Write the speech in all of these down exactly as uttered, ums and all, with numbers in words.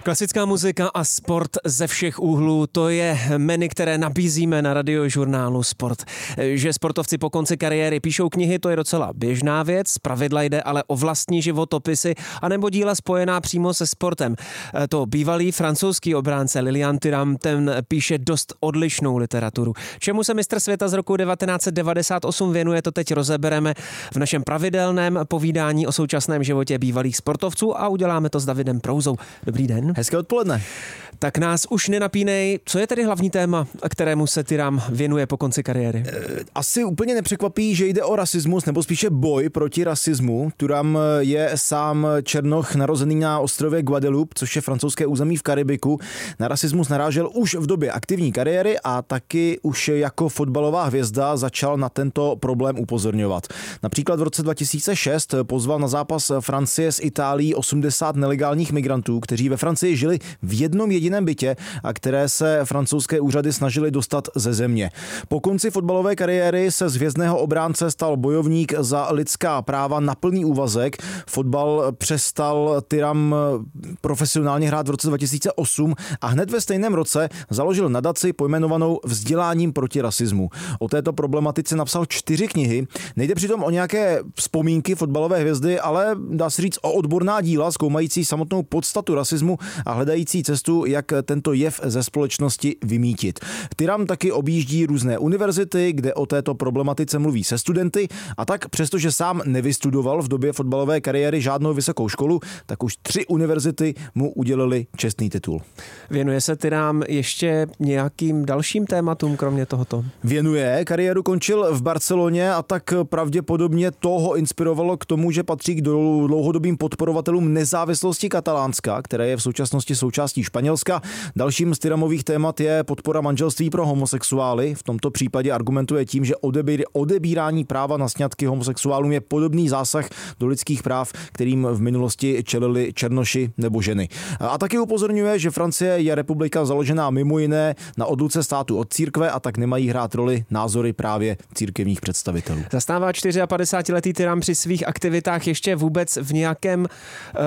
Klasická muzika a sport ze všech úhlů, to je menu, které nabízíme na radiožurnálu Sport. Že sportovci po konci kariéry píšou knihy, to je docela běžná věc, zpravidla jde ale o vlastní životopisy anebo díla spojená přímo se sportem. To bývalý francouzský obránce Lilian Thuram, ten píše dost odlišnou literaturu. Čemu se mistr světa z roku devatenáct set devadesát osm věnuje, to teď rozebereme v našem pravidelném povídání o současném životě bývalých sportovců a uděláme to s Davidem Prouzou. Dobrý den. Hezké odpoledne. Tak nás už nenapínej. Co je tedy hlavní téma, kterému se Thuram věnuje po konci kariéry? Asi úplně nepřekvapí, že jde o rasismus, nebo spíše boj proti rasismu. Thuram je sám černoch narozený na ostrově Guadeloupe, což je francouzské území v Karibiku. Na rasismus narážel už v době aktivní kariéry a taky už jako fotbalová hvězda začal na tento problém upozorňovat. Například v roce dva tisíce šest pozval na zápas Francie s Itálií osmdesát nelegálních migrantů, kteří ve Francii žili v jednom jediném bytě a které se francouzské úřady snažily dostat ze země. Po konci fotbalové kariéry se z hvězdného obránce stal bojovník za lidská práva na plný úvazek. Fotbal přestal Thuram profesionálně hrát v roce dva tisíce osm a hned ve stejném roce založil nadaci pojmenovanou Vzděláním proti rasismu. O této problematice napsal čtyři knihy. Nejde přitom o nějaké vzpomínky fotbalové hvězdy, ale dá se říct o odborná díla zkoumající samotnou podstatu rasismu a hledající cestu, jak tento jev ze společnosti vymítit. Thuram taky objíždí různé univerzity, kde o této problematice mluví se studenty a tak, přestože sám nevystudoval v době fotbalové kariéry žádnou vysokou školu, tak už tři univerzity mu udělily čestný titul. Věnuje se Thuram ještě nějakým dalším tématům, kromě tohoto? Věnuje, kariéru končil v Barceloně a tak pravděpodobně toho inspirovalo k tomu, že patří k dlouhodobým podporovatelům nezávislosti Katalánska, které je v současnosti součástí Španělska. Dalším z Thuramových témat je podpora manželství pro homosexuály. V tomto případě argumentuje tím, že odebír, odebírání práva na sňatky homosexuálům je podobný zásah do lidských práv, kterým v minulosti čelili černoši nebo ženy. A taky upozorňuje, že Francie je republika založená mimo jiné na odluce státu od církve a tak nemají hrát roli názory právě církevních představitelů. Zastává čtyřiapadesátiletý Thuram při svých aktivitách ještě vůbec v nějakém uh,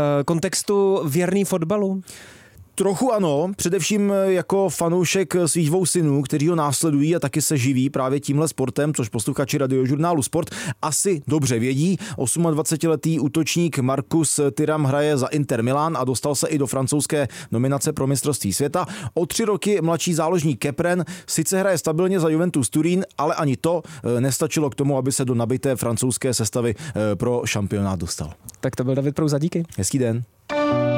kontextu věrný fotbalu? Trochu ano, především jako fanoušek svých dvou synů, kteří ho následují a taky se živí právě tímhle sportem, což posluchači radiožurnálu Sport asi dobře vědí. dvacetiosmiletý útočník Marcus Thuram hraje za Inter Milan a dostal se i do francouzské nominace pro mistrovství světa. O tři roky mladší záložník Kepren sice hraje stabilně za Juventus Turín, ale ani to nestačilo k tomu, aby se do nabité francouzské sestavy pro šampionát dostal. Tak to byl David Prouza, díky. Hezký den.